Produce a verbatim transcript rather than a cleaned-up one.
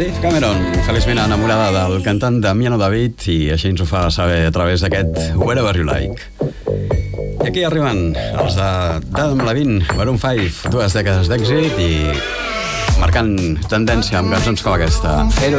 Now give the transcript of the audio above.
Dave Cameron, feliçment enamorada del cantant Damiano David, i així ens ho fa saber a través d'aquest Wherever You Like. I aquí arriben els d'Adam Levine, Maroon cinc, dues dècades d'èxit i marcant tendència amb cançons com aquesta. Zero